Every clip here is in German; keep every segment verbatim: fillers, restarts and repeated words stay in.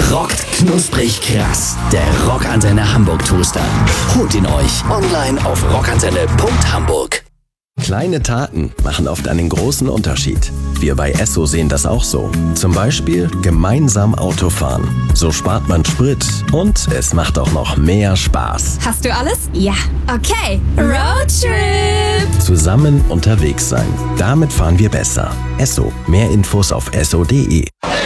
rockt knusprig krass. Der Rockantenne Hamburg Toaster. Holt ihn euch online auf rockantenne punkt hamburg. Kleine Taten machen oft einen großen Unterschied. Wir bei Esso sehen das auch so. Zum Beispiel gemeinsam Autofahren. So spart man Sprit und es macht auch noch mehr Spaß. Hast du alles? Ja. Okay. Roadtrip! Zusammen unterwegs sein. Damit fahren wir besser. Esso. Mehr Infos auf esso punkt de.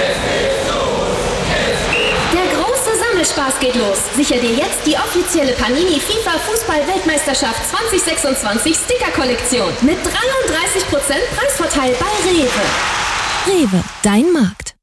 Spaß geht los. Sicher dir jetzt die offizielle Panini FIFA Fußball-Weltmeisterschaft zwanzig sechsundzwanzig Sticker-Kollektion mit dreiunddreißig Prozent Preisvorteil bei Rewe. Rewe, dein Markt.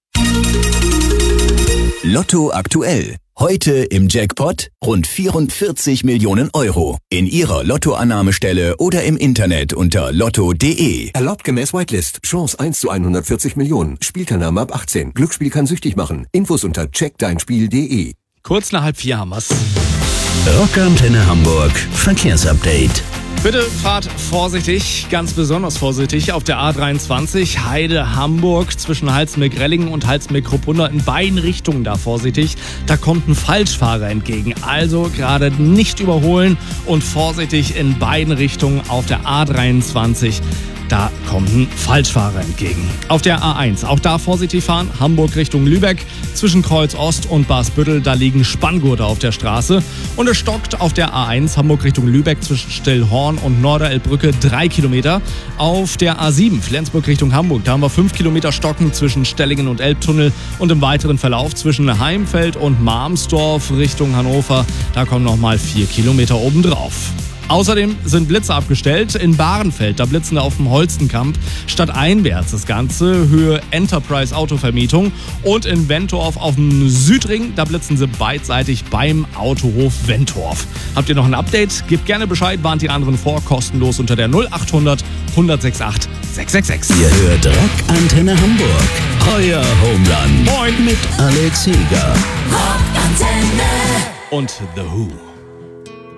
Lotto aktuell. Heute im Jackpot rund vierundvierzig Millionen Euro. In Ihrer Lottoannahmestelle oder im Internet unter lotto punkt de. Erlaubt gemäß Whitelist. Chance eins zu hundertvierzig Millionen. Spielteilnahme ab achtzehn. Glücksspiel kann süchtig machen. Infos unter check dein spiel punkt de. Kurz nach halb vier haben wir's. Rockantenne Hamburg Verkehrsupdate. Bitte fahrt vorsichtig, ganz besonders vorsichtig auf der A dreiundzwanzig Heide Hamburg zwischen Halsmilk-Rellingen und Halsmilk-Kruppunda in beiden Richtungen da vorsichtig. Da kommt ein Falschfahrer entgegen, also gerade nicht überholen und vorsichtig in beiden Richtungen auf der A dreiundzwanzig. Da kommt ein Falschfahrer entgegen. Auf der A eins, auch da vorsichtig fahren, Hamburg Richtung Lübeck, zwischen Kreuz Ost und Basbüttel, da liegen Spanngurte auf der Straße. Und es stockt auf der A eins, Hamburg Richtung Lübeck, zwischen Stillhorn und Norderelbbrücke drei Kilometer. Auf der A sieben, Flensburg Richtung Hamburg, da haben wir fünf Kilometer Stocken zwischen Stellingen und Elbtunnel und im weiteren Verlauf zwischen Heimfeld und Marmsdorf Richtung Hannover, da kommen nochmal vier Kilometer obendrauf. Außerdem sind Blitze abgestellt in Bahrenfeld, da blitzen auf dem Holstenkamp stadteinwärts das Ganze, Höhe Enterprise Autovermietung, und in Wentorf auf dem Südring, da blitzen sie beidseitig beim Autohof Wentorf. Habt ihr noch ein Update? Gebt gerne Bescheid, warnt die anderen vor, kostenlos unter der null achthundert hundertsechsundachtzig sechshundertsechsundsechzig. Ihr hört Rockantenne Hamburg, euer Homerun. Moin mit Alex Heger. Rockantenne und The Who.